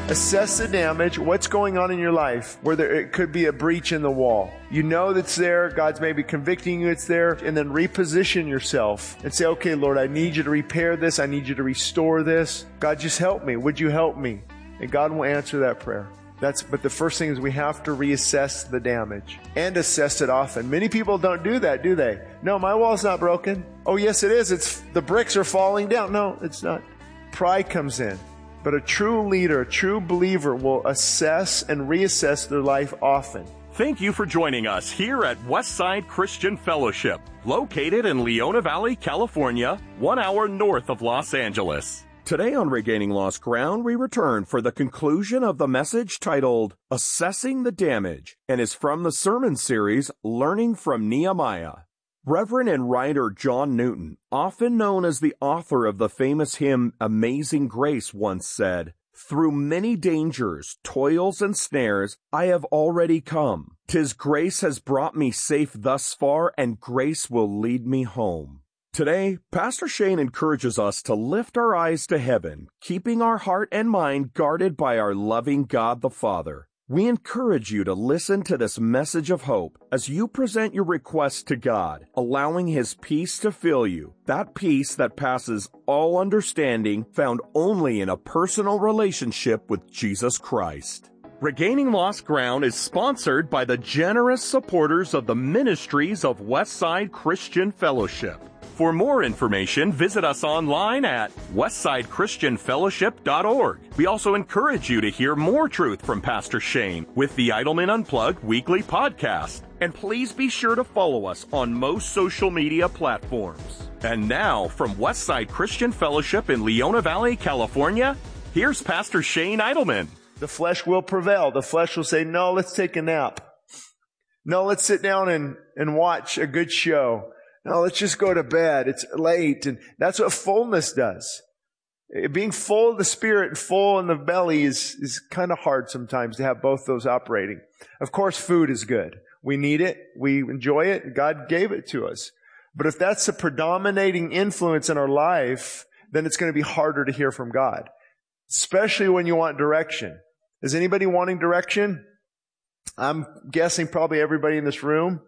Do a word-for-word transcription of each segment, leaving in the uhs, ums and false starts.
Assess the damage, what's going on in your life, where there, it could be a breach in the wall. You know that's there, God's maybe convicting you it's there, and then reposition yourself and say, okay, Lord, I need you to repair this, I need you to restore this. God, just help me. Would you help me? And God will answer that prayer. That's, but the first thing is we have to reassess the damage and assess it often. Many people don't do that, do they? No, my wall's not broken. Oh, yes, it is. It's, the bricks are falling down. No, it's not. Pride comes in. But a true leader, a true believer will assess and reassess their life often. Thank you for joining us here at Westside Christian Fellowship, located in Leona Valley, California, one hour north of Los Angeles. Today on Regaining Lost Ground, we return for the conclusion of the message titled, Assessing the Damage, and is from the sermon series, Learning from Nehemiah. Reverend and writer John Newton, often known as the author of the famous hymn Amazing Grace, once said, "Through many dangers, toils, and snares, I have already come. 'Tis grace has brought me safe thus far, and grace will lead me home." Today, Pastor Shane encourages us to lift our eyes to heaven, keeping our heart and mind guarded by our loving God the Father. We encourage you to listen to this message of hope as you present your requests to God, allowing His peace to fill you, that peace that passes all understanding, found only in a personal relationship with Jesus Christ. Regaining Lost Ground is sponsored by the generous supporters of the ministries of Westside Christian Fellowship. For more information, visit us online at westside christian fellowship dot org. We also encourage you to hear more truth from Pastor Shane with the Idleman Unplugged weekly podcast. And please be sure to follow us on most social media platforms. And now, from Westside Christian Fellowship in Leona Valley, California, here's Pastor Shane Idleman. The flesh will prevail. The flesh will say, no, let's take a nap. No, let's sit down and, and watch a good show. No, let's just go to bed. It's late. And that's what fullness does. Being full of the Spirit and full in the belly is, is kind of hard sometimes to have both those operating. Of course, food is good. We need it. We enjoy it. God gave it to us. But if that's the predominating influence in our life, then it's going to be harder to hear from God, especially when you want direction. Is anybody wanting direction? I'm guessing probably everybody in this room.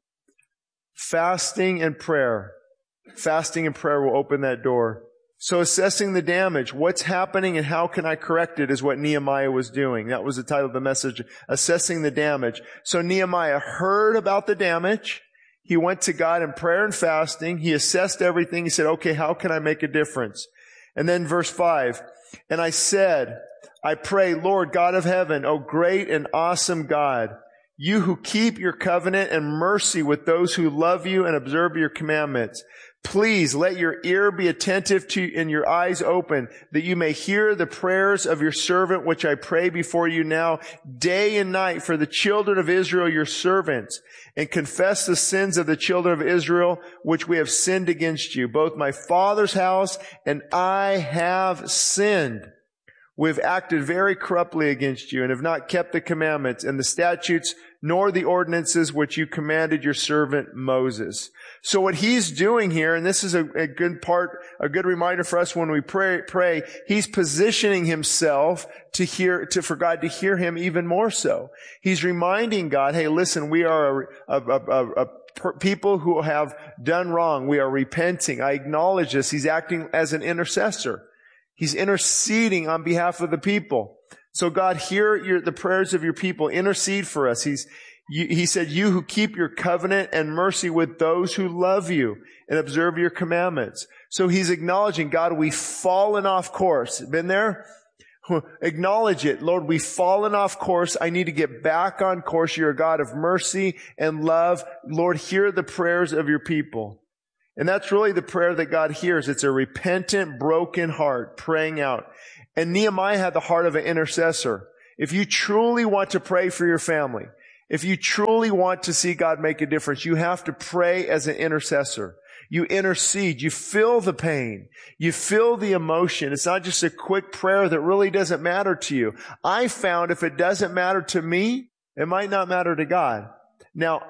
Fasting and prayer. Fasting and prayer will open that door. So assessing the damage, what's happening and how can I correct it is what Nehemiah was doing. That was the title of the message, Assessing the Damage. So Nehemiah heard about the damage. He went to God in prayer and fasting. He assessed everything. He said, okay, how can I make a difference? And then verse five, and I said, I pray, Lord God of heaven, O great and awesome God, you who keep your covenant and mercy with those who love you and observe your commandments. Please let your ear be attentive to and your eyes open, that you may hear the prayers of your servant, which I pray before you now, day and night, for the children of Israel, your servants, and confess the sins of the children of Israel, which we have sinned against you. Both my father's house and I have sinned. We have acted very corruptly against you and have not kept the commandments and the statutes nor the ordinances which you commanded your servant Moses. So what he's doing here, and this is a, a good part, a good reminder for us when we pray, pray, he's positioning himself to hear, to, for God to hear him even more so. He's reminding God, hey, listen, we are a, a, a, a, a people who have done wrong. We are repenting. I acknowledge this. He's acting as an intercessor. He's interceding on behalf of the people. So God, hear your, the prayers of your people. Intercede for us. He's, you, he said, you who keep your covenant and mercy with those who love you and observe your commandments. So he's acknowledging, God, we've fallen off course. Been there? Acknowledge it. Lord, we've fallen off course. I need to get back on course. You're a God of mercy and love. Lord, hear the prayers of your people. And that's really the prayer that God hears. It's a repentant, broken heart praying out. And Nehemiah had the heart of an intercessor. If you truly want to pray for your family, if you truly want to see God make a difference, you have to pray as an intercessor. You intercede. You feel the pain. You feel the emotion. It's not just a quick prayer that really doesn't matter to you. I found if it doesn't matter to me, it might not matter to God. Now,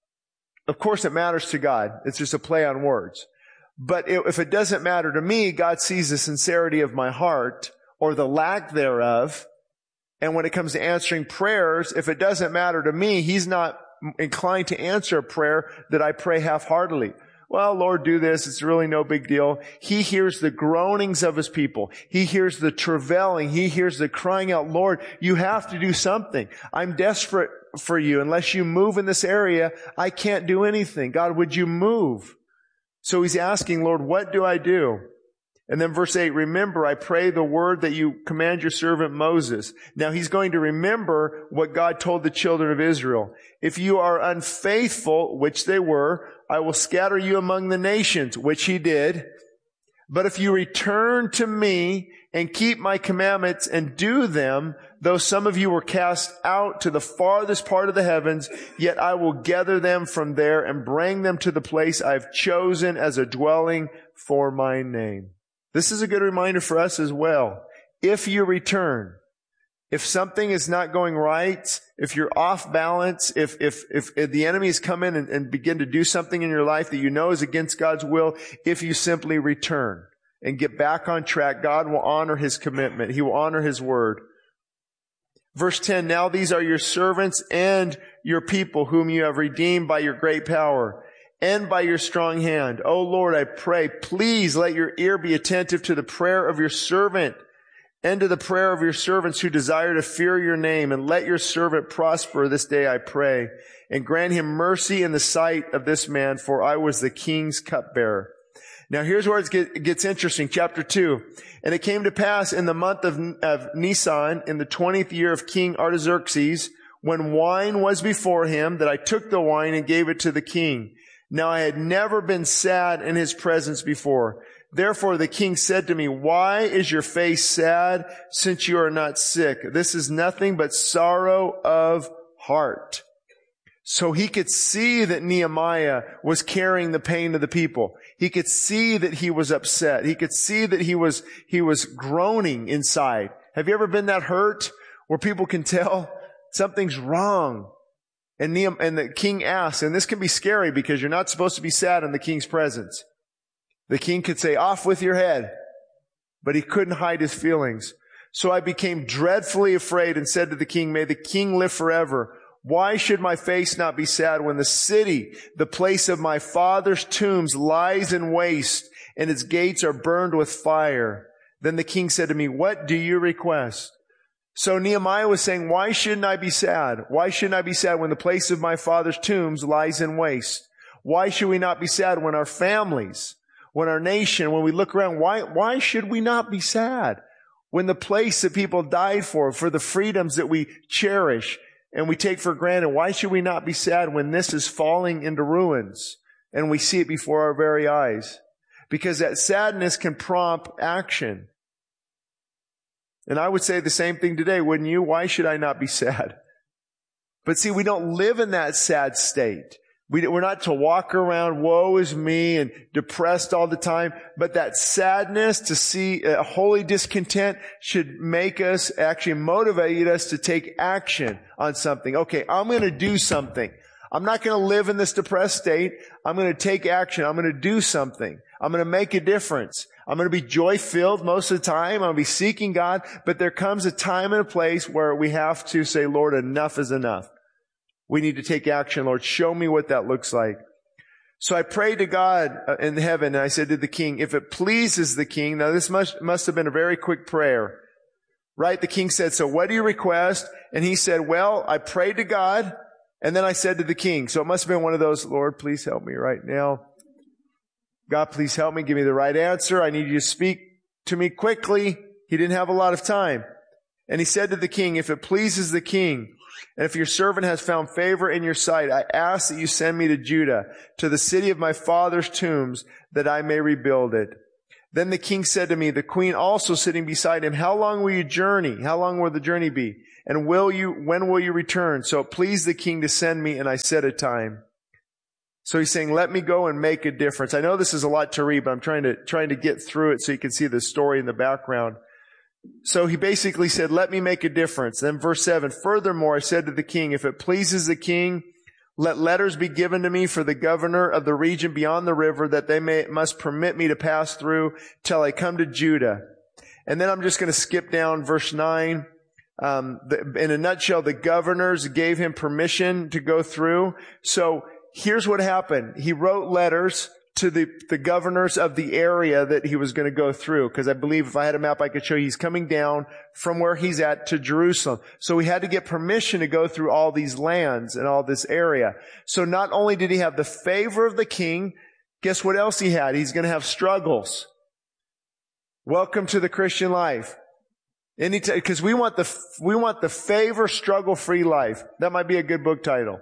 of course, it matters to God. It's just a play on words. But if it doesn't matter to me, God sees the sincerity of my heart or the lack thereof, And when it comes to answering prayers, if it doesn't matter to me, he's not inclined to answer a prayer that I pray half-heartedly. Well, Lord, do this. It's really no big deal. He hears the groanings of his people. He hears the travailing. He hears the crying out, Lord, you have to do something. I'm desperate for you. Unless you move in this area, I can't do anything. God, would you move? So he's asking, Lord, what do I do? And then verse eight, remember, I pray the word that you command your servant Moses. Now he's going to remember what God told the children of Israel. If you are unfaithful, which they were, I will scatter you among the nations, which he did. But if you return to me and keep my commandments and do them, though some of you were cast out to the farthest part of the heavens, yet I will gather them from there and bring them to the place I've chosen as a dwelling for my name. This is a good reminder for us as well. If you return, if something is not going right, if you're off balance, if if if, if the enemy has come in and, and begin to do something in your life that you know is against God's will, if you simply return and get back on track, God will honor his commitment. He will honor his word. Verse ten, now these are your servants and your people whom you have redeemed by your great power and by your strong hand. O Lord, I pray, please let your ear be attentive to the prayer of your servant and to the prayer of your servants who desire to fear your name, and let your servant prosper this day, I pray, and grant him mercy in the sight of this man, for I was the king's cupbearer. Now here's where it gets interesting. Chapter two. And it came to pass in the month of, of Nisan, in the twentieth year of King Artaxerxes, when wine was before him, that I took the wine and gave it to the king. Now I had never been sad in his presence before. Therefore the king said to me, why is your face sad, since you are not sick? This is nothing but sorrow of heart. So he could see that Nehemiah was carrying the pain of the people. He could see that he was upset. He could see that he was, he was groaning inside. Have you ever been that hurt where people can tell something's wrong? And, Nehem- and the king asks, and this can be scary because you're not supposed to be sad in the king's presence. The king could say, off with your head. But he couldn't hide his feelings. So I became dreadfully afraid and said to the king, may the king live forever. Why should my face not be sad when the city, the place of my father's tombs, lies in waste and its gates are burned with fire? Then the king said to me, what do you request? So Nehemiah was saying, why shouldn't I be sad? Why shouldn't I be sad when the place of my father's tombs lies in waste? Why should we not be sad when our families, when our nation, when we look around, why, why should we not be sad? When the place that people died for, for the freedoms that we cherish and we take for granted, why should we not be sad when this is falling into ruins and we see it before our very eyes? Because that sadness can prompt action. And I would say the same thing today, wouldn't you? Why should I not be sad? But see, we don't live in that sad state. We, we're not to walk around, woe is me, and depressed all the time. But that sadness, to see a holy discontent, should make us, actually motivate us to take action on something. Okay, I'm going to do something. I'm not going to live in this depressed state. I'm going to take action. I'm going to do something. I'm going to make a difference. I'm going to be joy-filled most of the time. I'm going to be seeking God. But there comes a time and a place where we have to say, Lord, enough is enough. We need to take action. Lord, show me what that looks like. So I prayed to God in heaven, and I said to the king, if it pleases the king, now this must, must have been a very quick prayer, right? The king said, so what do you request? And he said, well, I prayed to God, and then I said to the king. So it must have been one of those, Lord, please help me right now. God, please help me. Give me the right answer. I need you to speak to me quickly. He didn't have a lot of time. And he said to the king, if it pleases the king, and if your servant has found favor in your sight, I ask that you send me to Judah, to the city of my father's tombs, that I may rebuild it. Then the king said to me, the queen also sitting beside him, how long will you journey? How long will the journey be? And will you, when will you return? So it pleased the king to send me, and I set a time. So he's saying, let me go and make a difference. I know this is a lot to read, but I'm trying to, trying to get through it so you can see the story in the background. So he basically said, let me make a difference. Then verse seven, furthermore, I said to the king, if it pleases the king, let letters be given to me for the governor of the region beyond the river, that they may, must permit me to pass through till I come to Judah. And then I'm just going to skip down verse nine. Um, the, in a nutshell, the governors gave him permission to go through. So here's what happened. He wrote letters to the, the governors of the area that he was going to go through. Because I believe if I had a map, I could show you he's coming down from where he's at to Jerusalem. So he had to get permission to go through all these lands and all this area. So not only did he have the favor of the king, guess what else he had? He's going to have struggles. Welcome to the Christian life. Anytime, because we want the, we want the favor, struggle-free life. That might be a good book title.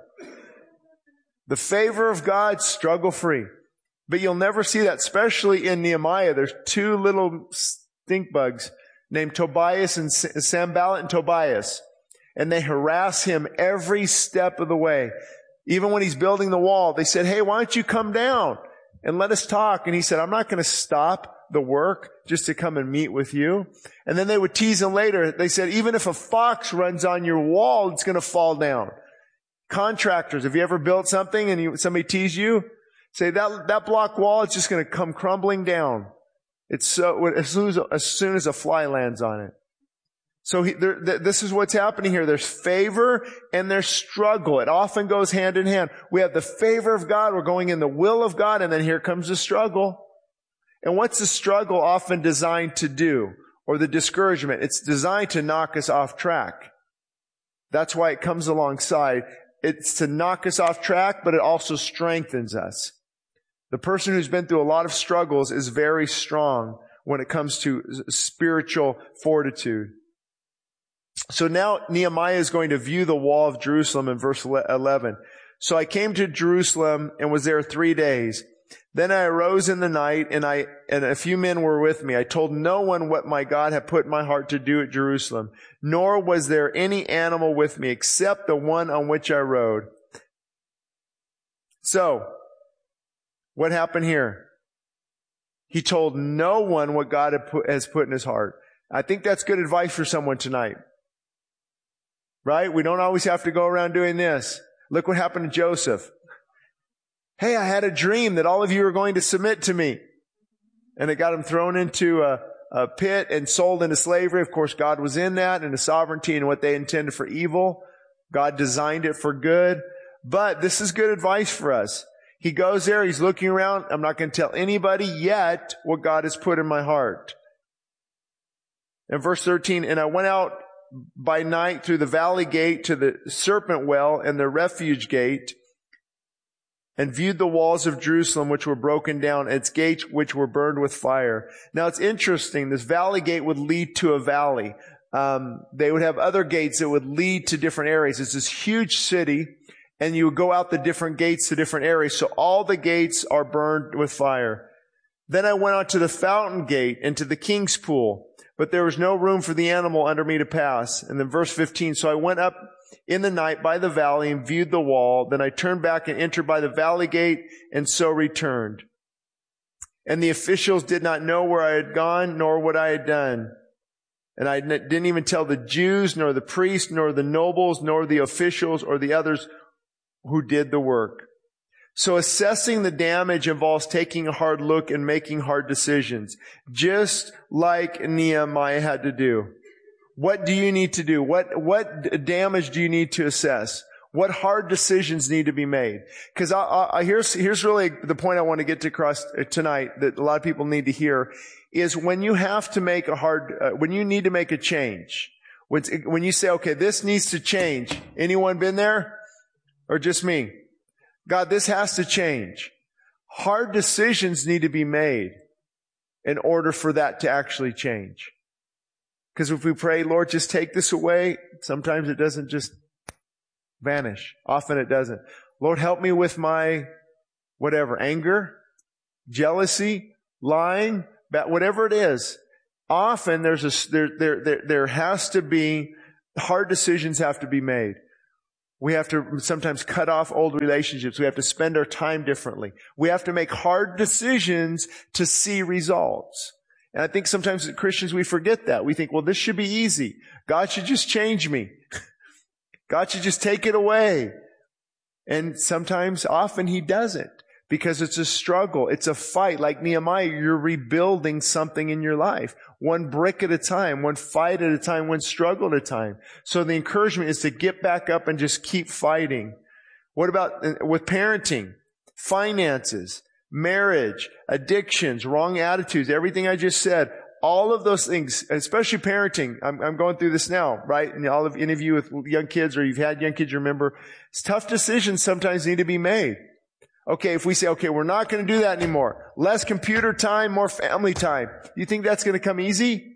The favor of God, struggle-free. But you'll never see that, especially in Nehemiah. There's two little stink bugs named Tobias and Sanballat and Tobias. And they harass him every step of the way. Even when he's building the wall, they said, hey, why don't you come down and let us talk? And he said, I'm not going to stop the work just to come and meet with you. And then they would tease him later. They said, even if a fox runs on your wall, it's going to fall down. Contractors, have you ever built something and you, somebody tease you? Say that, that block wall, it's just going to come crumbling down. It's so, as soon as, as soon as a fly lands on it. So he, there, th- this is what's happening here. There's favor and there's struggle. It often goes hand in hand. We have the favor of God. We're going in the will of God. And then here comes the struggle. And what's the struggle often designed to do? Or the discouragement? It's designed to knock us off track. That's why it comes alongside. It's to knock us off track, but it also strengthens us. The person who's been through a lot of struggles is very strong when it comes to spiritual fortitude. So now Nehemiah is going to view the wall of Jerusalem in verse eleven. So I came to Jerusalem and was there three days. Then I arose in the night, and I and a few men were with me. I told no one what my God had put in my heart to do at Jerusalem, nor was there any animal with me except the one on which I rode. So, what happened here? He told no one what God had put, has put in his heart. I think that's good advice for someone tonight. Right? We don't always have to go around doing this. Look what happened to Joseph. Hey, I had a dream that all of you are going to submit to me. And it got him thrown into a, a pit and sold into slavery. Of course, God was in that and His sovereignty and what they intended for evil. God designed it for good. But this is good advice for us. He goes there, he's looking around. I'm not going to tell anybody yet what God has put in my heart. And verse thirteen, and I went out by night through the valley gate to the serpent well and the refuge gate, and viewed the walls of Jerusalem which were broken down, its gates which were burned with fire. Now it's interesting, this valley gate would lead to a valley. Um, they would have other gates that would lead to different areas. It's this huge city, and you would go out the different gates to different areas. So all the gates are burned with fire. Then I went out to the fountain gate and to the king's pool, but there was no room for the animal under me to pass. And then verse fifteen, so I went up in the night by the valley and viewed the wall. Then I turned back and entered by the valley gate, and so returned. And the officials did not know where I had gone, nor what I had done. And I didn't even tell the Jews, nor the priests, nor the nobles, nor the officials, or the others who did the work. So assessing the damage involves taking a hard look and making hard decisions, just like Nehemiah had to do. What do you need to do? What, what damage do you need to assess? What hard decisions need to be made? Because I, I, here's, here's really the point I want to get to across tonight that a lot of people need to hear is when you have to make a hard, uh, when you need to make a change, when, when you say, okay, this needs to change. Anyone been there? Or just me? God, this has to change. Hard decisions need to be made in order for that to actually change. Because if we pray, Lord, just take this away, sometimes it doesn't just vanish. Often it doesn't. Lord, help me with my whatever, anger, jealousy, lying, whatever it is. Often there's a, there, there, there, there has to be, hard decisions have to be made. We have to sometimes cut off old relationships. We have to spend our time differently. We have to make hard decisions to see results. And I think sometimes as Christians we forget that. We think, well, this should be easy. God should just change me. God should just take it away. And sometimes, often He doesn't. because it's a struggle. It's a fight. Like Nehemiah, you're rebuilding something in your life. One brick at a time, one fight at a time, one struggle at a time. So the encouragement is to get back up and just keep fighting. What about with parenting, finances, marriage, addictions, wrong attitudes, everything I just said? All of those things, especially parenting. I'm, I'm going through this now, right? And all of any of you with young kids, or you've had young kids, you remember, it's tough decisions sometimes need to be made. Okay, if we say, okay, we're not going to do that anymore. Less computer time, more family time. You think that's going to come easy?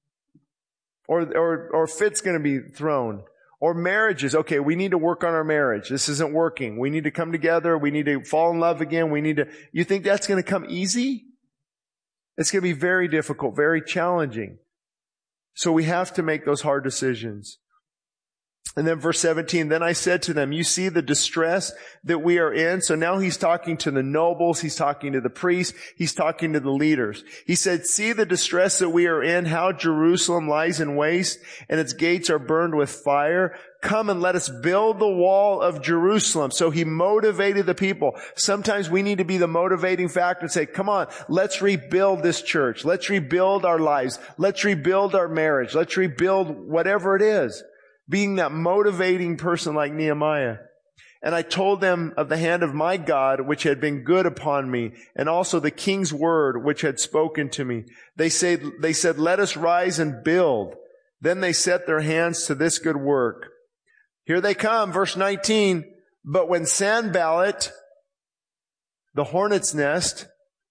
Or, or, or fit's going to be thrown? Or marriages. Okay, we need to work on our marriage. This isn't working. We need to come together. We need to fall in love again. We need to, you think that's going to come easy? It's going to be very difficult, very challenging. So we have to make those hard decisions. And then verse seventeen, then I said to them, you see the distress that we are in. So now he's talking to the nobles. He's talking to the priests. He's talking to the leaders. He said, see the distress that we are in, how Jerusalem lies in waste and its gates are burned with fire. Come and let us build the wall of Jerusalem. So he motivated the people. Sometimes we need to be the motivating factor and say, come on, let's rebuild this church. Let's rebuild our lives. Let's rebuild our marriage. Let's rebuild whatever it is. Being that motivating person like Nehemiah. And I told them of the hand of my God, which had been good upon me, and also the king's word, which had spoken to me. They said, they said, let us rise and build. Then they set their hands to this good work. Here they come, verse nineteen. But when Sanballat, the hornet's nest,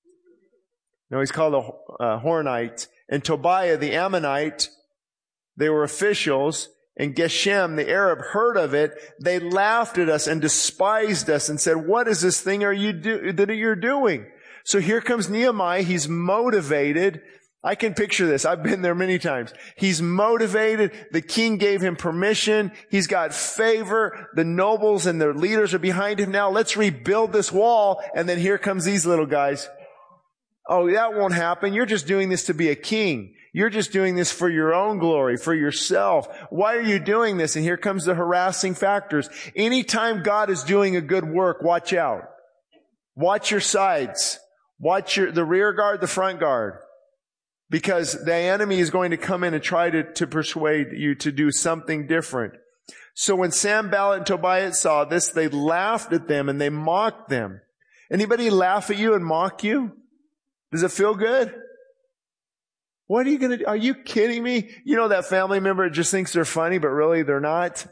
no, he's called a uh, Hornite, and Tobiah, the Ammonite, they were officials, and Geshem, the Arab, heard of it. They laughed at us and despised us and said, what is this thing are you do, that you're doing? So here comes Nehemiah. He's motivated. I can picture this. I've been there many times. He's motivated. The king gave him permission. He's got favor. The nobles and their leaders are behind him now. Let's rebuild this wall. And then here comes these little guys. Oh, that won't happen. You're just doing this to be a king. You're just doing this for your own glory, for yourself. Why are you doing this? And here comes the harassing factors. Anytime God is doing a good work, watch out. Watch your sides. Watch your, the rear guard, the front guard. Because the enemy is going to come in and try to, to persuade you to do something different. So when Sanballat and Tobiah saw this, they laughed at them and they mocked them. Anybody laugh at you and mock you? Does it feel good? What are you going to do? Are you kidding me? You know that family member just thinks they're funny, but really they're not.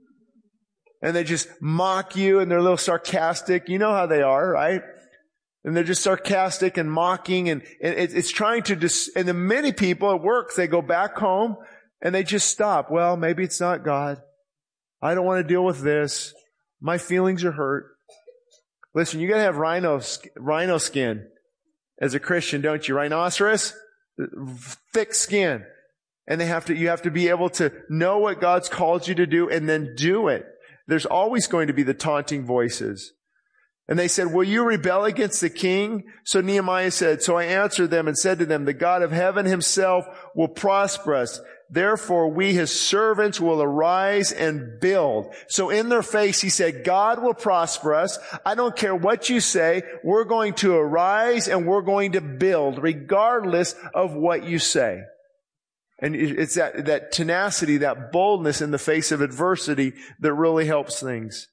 And they just mock you and they're a little sarcastic. You know how they are, right? And they're just sarcastic and mocking, and, and it, it's trying to dis- and then many people at work, they go back home and they just stop. Well, maybe it's not God. I don't want to deal with this. My feelings are hurt. Listen, you got to have rhino, rhino skin as a Christian, don't you? Rhinoceros? Thick skin. And they have to, you have to be able to know what God's called you to do and then do it. There's always going to be the taunting voices. And they said, will you rebel against the king? So Nehemiah said, so I answered them and said to them, the God of heaven himself will prosper us. Therefore, we, his servants, will arise and build. So in their face, he said, God will prosper us. I don't care what you say. We're going to arise and we're going to build regardless of what you say. And it's that, that tenacity, that boldness in the face of adversity that really helps things.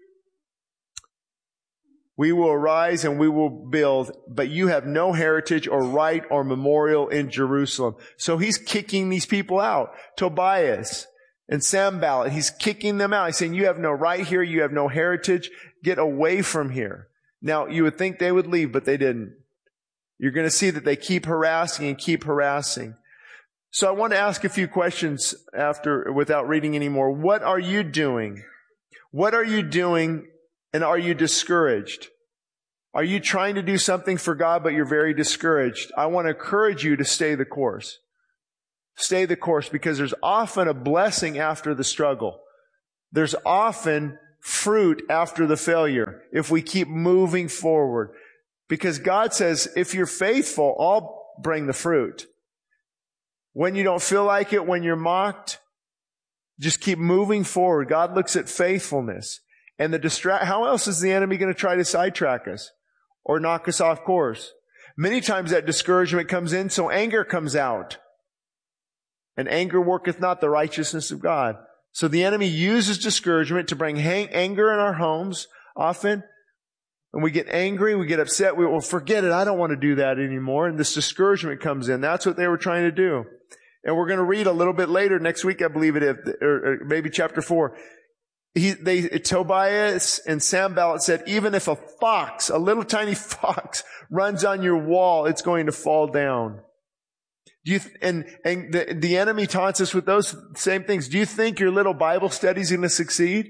We will arise and we will build, but you have no heritage or right or memorial in Jerusalem. So he's kicking these people out. Tobias and Sanballat, he's kicking them out. He's saying, you have no right here. You have no heritage. Get away from here. Now, you would think they would leave, but they didn't. You're going to see that they keep harassing and keep harassing. So I want to ask a few questions after, without reading anymore. What are you doing? What are you doing? And are you discouraged? Are you trying to do something for God, but you're very discouraged? I want to encourage you to stay the course. Stay the course, because there's often a blessing after the struggle. There's often fruit after the failure if we keep moving forward. Because God says, if you're faithful, I'll bring the fruit. When you don't feel like it, when you're mocked, just keep moving forward. God looks at faithfulness. And the distract, how else is the enemy going to try to sidetrack us? or knock us off course. Many times that discouragement comes in, so anger comes out. And anger worketh not the righteousness of God. So the enemy uses discouragement to bring hang- anger in our homes often. And we get angry, we get upset, we will forget it, I don't want to do that anymore. And this discouragement comes in. That's what they were trying to do. And we're going to read a little bit later, next week I believe it is, or, or maybe chapter four. He, they, Tobias and Sanballat said, even if a fox, a little tiny fox, runs on your wall, it's going to fall down. Do you, and, and the, the enemy taunts us with those same things. Do you think your little Bible study is going to succeed?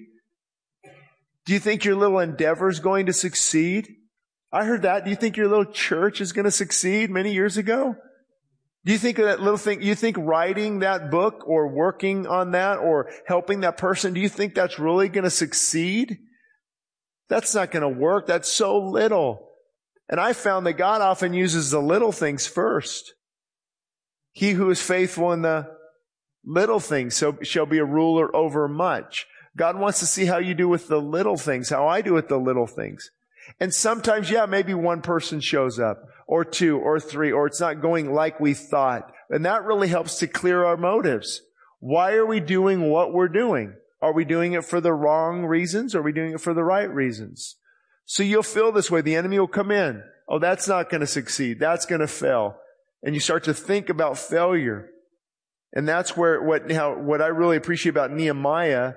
Do you think your little endeavor is going to succeed? I heard that. Do you think your little church is going to succeed many years ago? Do you think that little thing, you think writing that book or working on that or helping that person, do you think that's really going to succeed? That's not going to work. That's so little. And I found that God often uses the little things first. He who is faithful in the little things so shall be a ruler over much. God wants to see how you do with the little things, how I do with the little things. And sometimes, yeah, maybe one person shows up, or two, or three, or it's not going like we thought. And that really helps to clear our motives. Why are we doing what we're doing? Are we doing it for the wrong reasons? Or are we doing it for the right reasons? So you'll feel this way. The enemy will come in. Oh, that's not going to succeed. That's going to fail. And you start to think about failure. And that's where, what, how, what I really appreciate about Nehemiah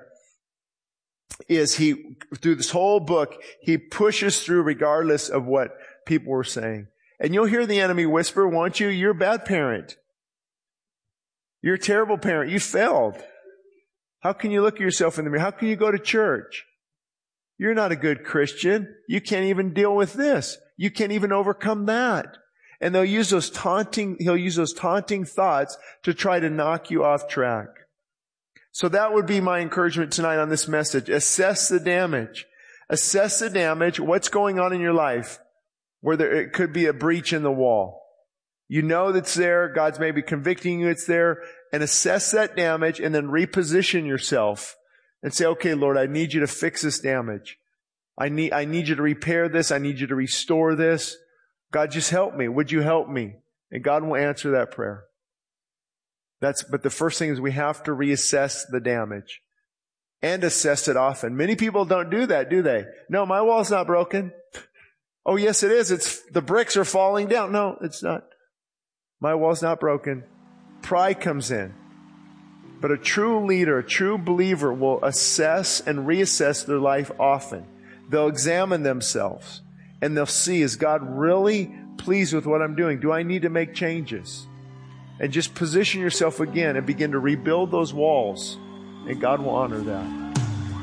is he, through this whole book, he pushes through regardless of what people were saying. And you'll hear the enemy whisper, won't you? You're a bad parent. You're a terrible parent. You failed. How can you look at yourself in the mirror? How can you go to church? You're not a good Christian. You can't even deal with this. You can't even overcome that. And they'll use those taunting, he'll use those taunting thoughts to try to knock you off track. So that would be my encouragement tonight on this message. Assess the damage. Assess the damage. What's going on in your life where there, it could be a breach in the wall. You know that's there. God's maybe convicting you it's there. And assess that damage and then reposition yourself and say, okay, Lord, I need you to fix this damage. I need, I need you to repair this. I need you to restore this. God, just help me. Would you help me? And God will answer that prayer. That's, but the first thing is we have to reassess the damage and assess it often. Many people don't do that, do they? No, my wall's not broken. Oh, yes, it is. It's, the bricks are falling down. No, it's not. My wall's not broken. Pride comes in. But a true leader, a true believer will assess and reassess their life often. They'll examine themselves and they'll see, is God really pleased with what I'm doing? Do I need to make changes? And just position yourself again and begin to rebuild those walls, and God will honor that.